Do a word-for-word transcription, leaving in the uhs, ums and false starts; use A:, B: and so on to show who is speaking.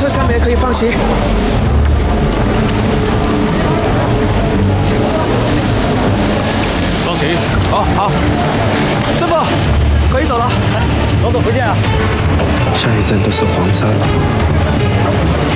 A: 车厢没可以放行。
B: 放行。
A: 好，好。师傅，可以走了。
B: 老总回见啊。
A: 下一站都是黄沙了。